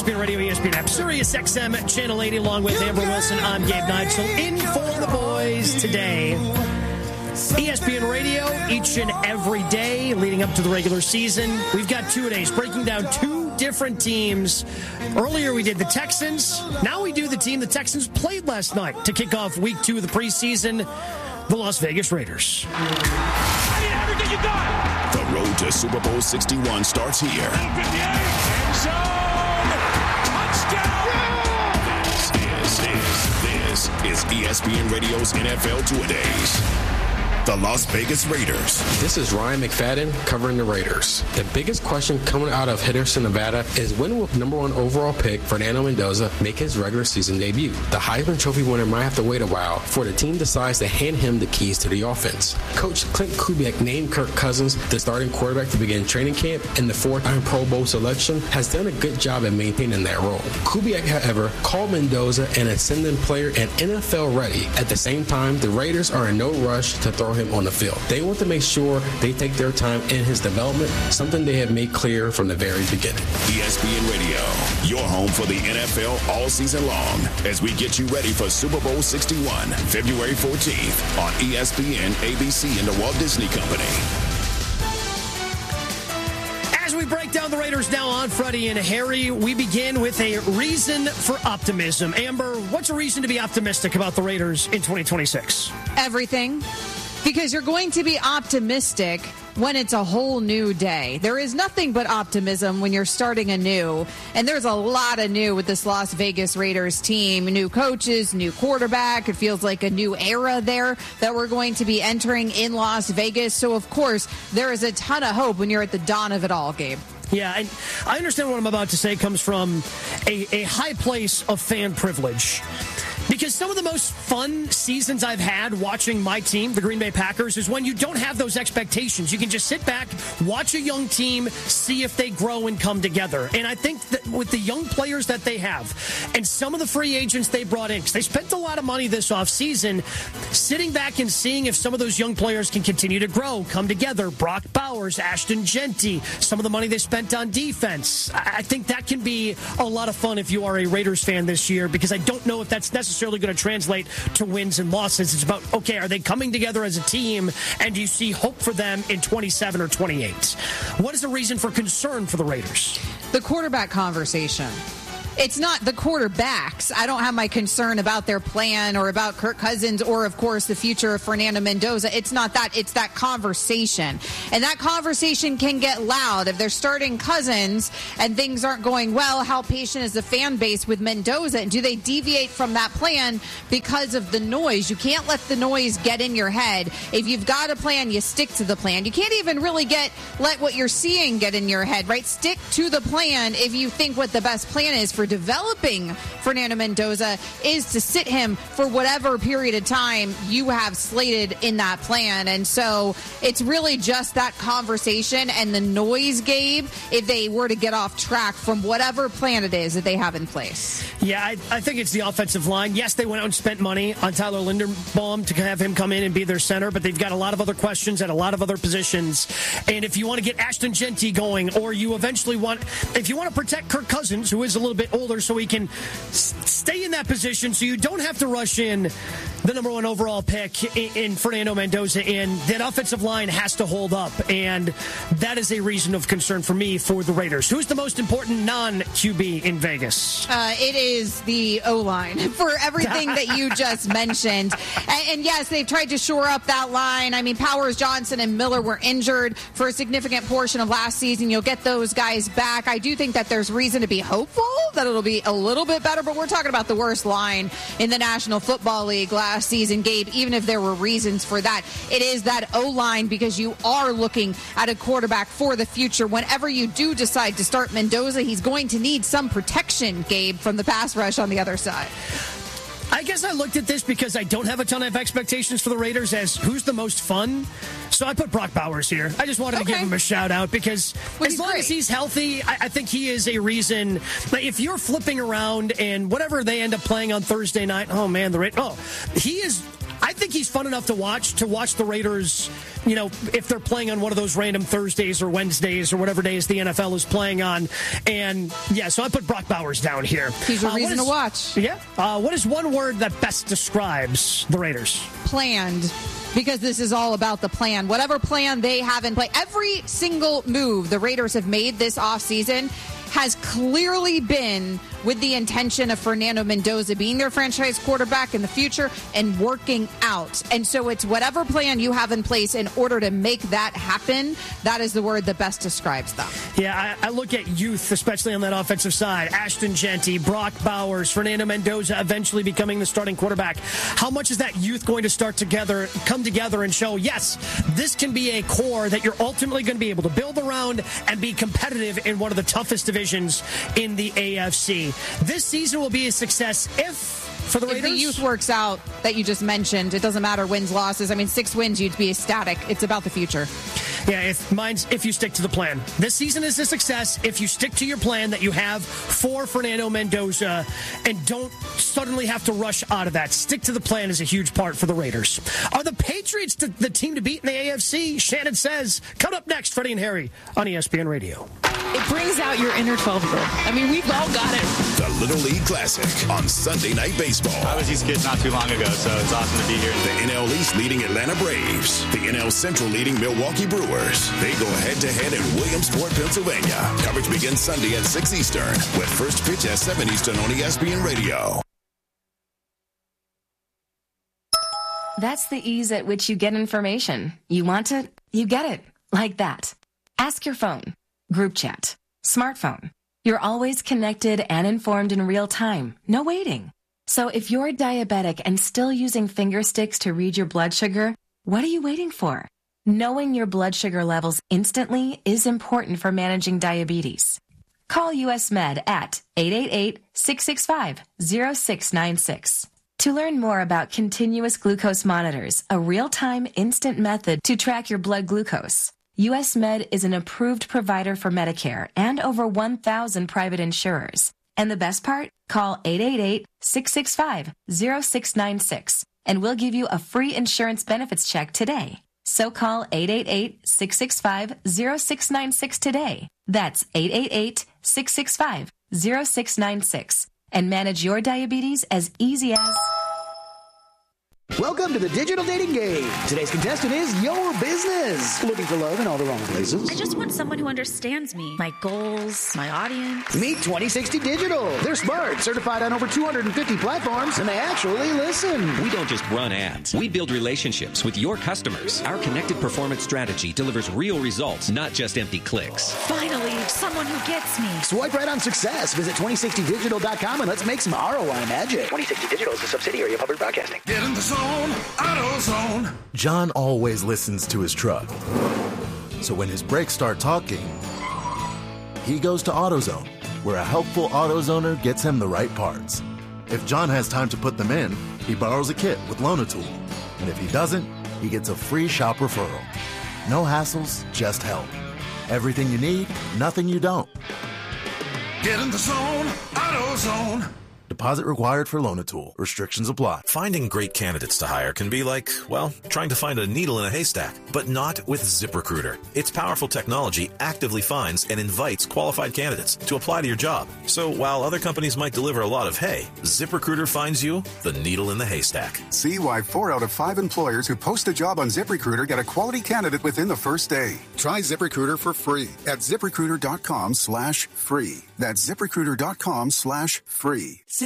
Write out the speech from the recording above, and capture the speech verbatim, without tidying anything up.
S P N Radio, E S P N app, Sirius X M, Channel eighty, along with Amber Wilson. I'm Gabe Neitzel. In for the boys today. E S P N Radio, each and every day leading up to the regular season. We've got two days breaking down two different teams. Earlier we did the Texans. Now we do the team the Texans played last night to kick off week two of the preseason, the Las Vegas Raiders. I need everything you got. The road to Super Bowl sixty-one starts here. End zone. Touchdown. This is, this is E S P N Radio's N F L Two-A-Days. The Las Vegas Raiders. This is Ryan McFadden covering the Raiders. The biggest question coming out of Henderson, Nevada is when will number one overall pick Fernando Mendoza make his regular season debut? The Heisman Trophy winner might have to wait a while before the team decides to hand him the keys to the offense. Coach Clint Kubiak named Kirk Cousins the starting quarterback to begin training camp, and the four-time Pro Bowl selection has done a good job at maintaining that role. Kubiak, however, called Mendoza an ascending player and N F L ready. At the same time, the Raiders are in no rush to throw him on the field. They want to make sure they take their time in his development, something they have made clear from the very beginning. E S P N Radio, your home for the N F L all season long, as we get you ready for Super Bowl sixty-one, February fourteenth on E S P N, A B C, and the Walt Disney Company. As we break down the Raiders now on Freddie and Harry, we begin with a reason for optimism. Amber, what's a reason to be optimistic about the Raiders in twenty twenty-six? Everything. Because you're going to be optimistic when it's a whole new day. There is nothing but optimism when you're starting anew. And there's a lot of new with this Las Vegas Raiders team. New coaches, new quarterback. It feels like a new era there that we're going to be entering in Las Vegas. So, of course, there is a ton of hope when you're at the dawn of it all, Gabe. Yeah, and I understand what I'm about to say comes from a, a high place of fan privilege. Because some of the most fun seasons I've had watching my team, the Green Bay Packers, is when you don't have those expectations. You can just sit back, watch a young team, see if they grow and come together. And I think that with the young players that they have and some of the free agents they brought in, because they spent a lot of money this offseason, sitting back and seeing if some of those young players can continue to grow, come together. Brock Bowers, Ashton Genty, some of the money they spent on defense. I think that can be a lot of fun if you are a Raiders fan this year, because I don't know if that's necessarily necessarily going to translate to wins and losses. It's about, okay, are they coming together as a team, and do you see hope for them in twenty-seven or twenty-eight? What is the reason for concern for the Raiders? The quarterback conversation. It's not the quarterbacks. I don't have my concern about their plan or about Kirk Cousins or, of course, the future of Fernando Mendoza. It's not that. It's that conversation. And that conversation can get loud. If they're starting Cousins and things aren't going well, how patient is the fan base with Mendoza? And do they deviate from that plan because of the noise? You can't let the noise get in your head. If you've got a plan, you stick to the plan. You can't even really get let what you're seeing get in your head, right? Stick to the plan if you think what the best plan is for developing Fernando Mendoza is to sit him for whatever period of time you have slated in that plan. And so it's really just that conversation and the noise, Gabe, if they were to get off track from whatever plan it is that they have in place. Yeah, I, I think it's the offensive line. Yes, they went out and spent money on Tyler Linderbaum to have him come in and be their center, but they've got a lot of other questions at a lot of other positions. And if you want to get Ashton Genty going, or you eventually want, if you want to protect Kirk Cousins, who is a little bit older, so he can s- stay in that position so you don't have to rush in the number one overall pick in, in Fernando Mendoza, and that offensive line has to hold up. And that is a reason of concern for me for the Raiders. Who's the most important non-Q B in Vegas? Uh, it is the O-line for everything that you just mentioned. And, and yes, they've tried to shore up that line. I mean, Powers, Johnson, and Miller were injured for a significant portion of last season. You'll get those guys back. I do think that there's reason to be hopeful that it'll be a little bit better, but we're talking about the worst line in the National Football League last season, Gabe, even if there were reasons for that. It is that O-line, because you are looking at a quarterback for the future. Whenever you do decide to start Mendoza, he's going to need some protection, Gabe, from the pass rush on the other side. I guess I looked at this because I don't have a ton of expectations for the Raiders as who's the most fun. So I put Brock Bowers here. I just wanted okay. to give him a shout out because well, as long great. as he's healthy, I, I think he is a reason. Like, if you're flipping around and whatever they end up playing on Thursday night, oh man, the Raiders, oh, he is I think he's fun enough to watch, to watch the Raiders, you know, if they're playing on one of those random Thursdays or Wednesdays or whatever days the N F L is playing on. And, yeah, so I put Brock Bowers down here. He's a uh, reason is, to watch. Yeah. Uh, what is one word that best describes the Raiders? Planned. Because this is all about the plan. Whatever plan they have in play, every single move the Raiders have made this offseason has clearly been with the intention of Fernando Mendoza being their franchise quarterback in the future and working out. And so it's whatever plan you have in place in order to make that happen. That is the word that best describes them. Yeah, I, I look at youth, especially on that offensive side. Ashton Genty, Brock Bowers, Fernando Mendoza eventually becoming the starting quarterback. How much is that youth going to start together, come together and show, yes, this can be a core that you're ultimately going to be able to build around and be competitive in one of the toughest divisions in the A F C. This season will be a success if, for the Raiders, if the youth works out that you just mentioned. It doesn't matter wins, losses. I mean, six wins, you'd be ecstatic. It's about the future. Yeah, if mine's if you stick to the plan. This season is a success if you stick to your plan that you have for Fernando Mendoza and don't suddenly have to rush out of that. Stick to the plan is a huge part for the Raiders. Are the Patriots the, the team to beat in the A F C? Shannon says, coming up next, Freddie and Harry on E S P N Radio. It brings out your inner twelve-year-old. I mean, we've all got it. The Little League Classic on Sunday Night Baseball. I was these kids not too long ago, so it's awesome to be here. The N L East leading Atlanta Braves. The N L Central leading Milwaukee Brewers. They go head-to-head in Williamsport, Pennsylvania. Coverage begins Sunday at six Eastern with first pitch at seven Eastern on E S P N Radio. That's the ease at which you get information. You want it, you get it. Like that. Ask your phone. Group chat. Smartphone. You're always connected and informed in real time. No waiting. So if you're diabetic and still using finger sticks to read your blood sugar, what are you waiting for? Knowing your blood sugar levels instantly is important for managing diabetes. Call U S Med at eight eight eight, six six five, zero six nine six. To learn more about continuous glucose monitors, a real-time instant method to track your blood glucose, U S Med is an approved provider for Medicare and over one thousand private insurers. And the best part? Call eight eight eight, six six five, zero six nine six and we'll give you a free insurance benefits check today. So call eight eight eight, six six five, zero six nine six today. That's eight eight eight, six six five, zero six nine six and manage your diabetes as easy as... Welcome to the Digital Dating Game. Today's contestant is your business. Looking for love in all the wrong places? I just want someone who understands me, my goals, my audience. Meet twenty sixty Digital. They're smart, certified on over two hundred fifty platforms, and they actually listen. We don't just run ads. We build relationships with your customers. Our connected performance strategy delivers real results, not just empty clicks. Finally, someone who gets me. Swipe right on success. Visit twenty sixty digital dot com and let's make some R O I magic. twenty sixty Digital is a subsidiary of Hubbard Broadcasting. Get in the zone. AutoZone. John always listens to his truck. So when his brakes start talking, he goes to AutoZone, where a helpful AutoZoner gets him the right parts. If John has time to put them in, he borrows a kit with Loan-A-Tool. And if he doesn't, he gets a free shop referral. No hassles, just help. Everything you need, nothing you don't. Get in the zone, AutoZone. Deposit required for Loan-A-Tool. Restrictions apply. Finding great candidates to hire can be like, well, trying to find a needle in a haystack, but not with ZipRecruiter. Its powerful technology actively finds and invites qualified candidates to apply to your job. So while other companies might deliver a lot of hay, ZipRecruiter finds you the needle in the haystack. See why four out of five employers who post a job on ZipRecruiter get a quality candidate within the first day. Try ZipRecruiter for free at ZipRecruiter.com slash free. That's ZipRecruiter.com slash free.